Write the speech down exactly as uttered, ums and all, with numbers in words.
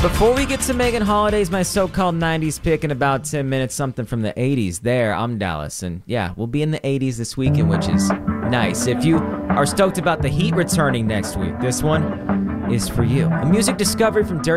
Before we get to Megan Holiday's My So-Called nineties pick in about ten minutes, something from the eighties there, I'm Dallas. And yeah, we'll be in the eighties this weekend, which is nice. If you are stoked about the Heat returning next week, this one is for you. A music discovery from Dirty